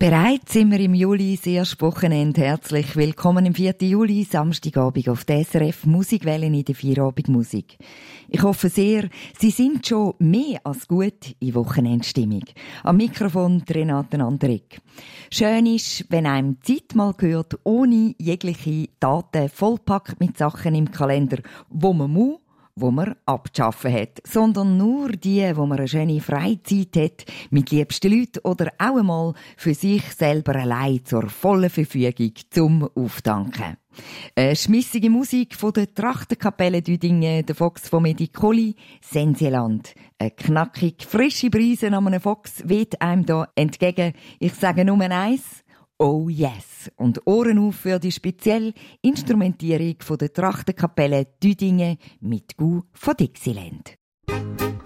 Bereits sind wir im Juli, das erste Wochenende. Herzlich willkommen am 4. Juli, Samstagabend auf der SRF Musikwelle in der Feierabendmusik. Ich hoffe sehr, Sie sind schon mehr als gut in Wochenendstimmung. Am Mikrofon Renate Anderegg. Schön ist, wenn einem die Zeit mal gehört, ohne jegliche Daten, vollpackt mit Sachen im Kalender, wo man muss, wo man abzuschaffen hat, sondern nur die, wo man eine schöne Freizeit hat, mit liebsten Leuten oder auch einmal für sich selber allein zur vollen Verfügung zum Auftanken. Eine schmissige Musik von der Trachtenkapelle Düdingen, der Fox von Medicoli, Senseland. Eine knackig frische Brise an einem Fox weht einem da entgegen. Ich sage nur eins: Oh yes! Und Ohren auf für die spezielle Instrumentierung von der Trachtenkapelle Düdingen mit Gu von Dixieland.